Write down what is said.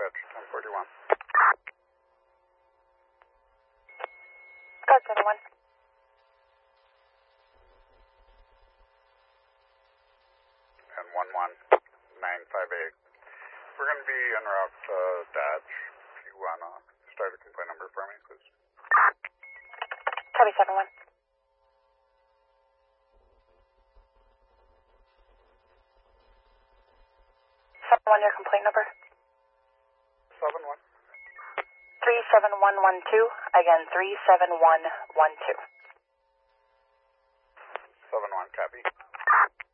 dispatch 1041. Guard 71. And 11958. We're going to be en route to Dodge. If you want to start a complaint number for me, please. Copy 71. 71, your complaint number? 71. 37112. Again, 37112. 71, copy.